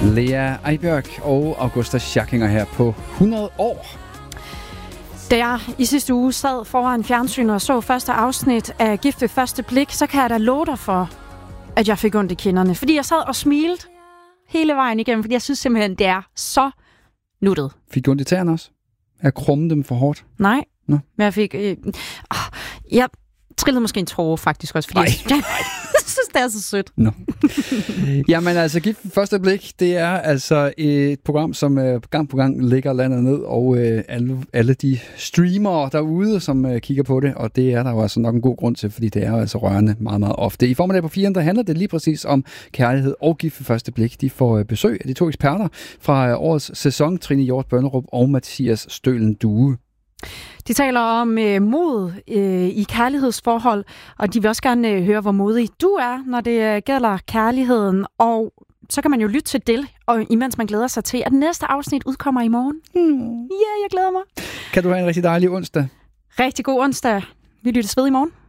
Lea Eibjørk og Augusta Schackinger her på 100 år. Da jeg i sidste uge sad foran fjernsynet og så første afsnit af Gift ved første blik, så kan jeg da love dig for, at jeg fik ondt i kinderne. Fordi jeg sad og smilte hele vejen igennem, fordi jeg synes simpelthen, det er så nuttet. Fik du ondt i tæerne også? Jeg krummede dem for hårdt? Nej, Nå. Men jeg fik... jeg trillede måske en tåre faktisk også, fordi jeg synes, det er så sødt. Nå. Jamen altså, Gift ved første blik, det er altså et program, som gang på gang ligger landet ned, og alle de streamere derude, som kigger på det, og det er der jo altså nok en god grund til, fordi det er jo altså rørende meget, meget ofte. I Formiddag på 4'eren, der handler det lige præcis om kærlighed og gift ved første blik. De får besøg af de to eksperter fra årets sæson, Trine Hjort Bønnerup og Mathias Stølen Due. De taler om mod i kærlighedsforhold, og de vil også gerne høre, hvor modig du er, når det gælder kærligheden. Og så kan man jo lytte til det, og imens man glæder sig til, at næste afsnit udkommer i morgen. Ja, jeg glæder mig. Kan du have en rigtig dejlig onsdag? Rigtig god onsdag. Vi lyttes ved i morgen.